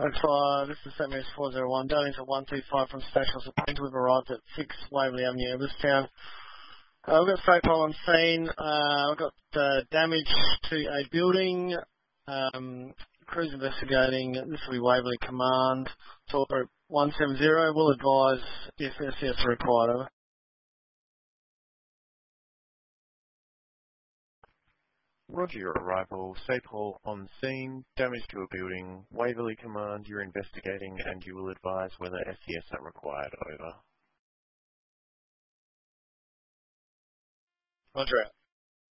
05, this is St. Mary's 401, Darlings at 125 from Stashel Point. We've arrived at 6 Waverley Avenue, Eliztown. We've got straight pole on scene. We've got damage to a building. Crews investigating. This will be Waverley Command. Talk group 170. We'll advise if SES are required. Over. Roger your arrival. State Hall on scene. Damage to a building. Waverley Command, you're investigating and you will advise whether SES are required. Over. Roger out.